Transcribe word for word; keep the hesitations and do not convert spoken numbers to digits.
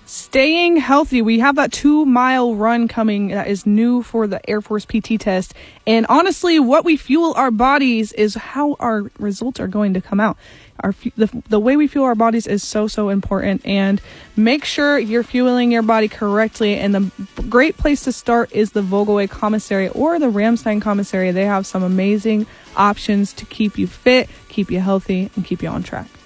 staying healthy. We have that two mile run coming that is new for the Air Force P T test. And honestly, what we fuel our bodies is how our results are going to come out. Our the, the way we fuel our bodies is so, so important. And make sure you're fueling your body correctly. And the great place to start is the Vogelway Commissary or the Ramstein Commissary. They have some amazing options to keep you fit, keep you healthy, and keep you on track.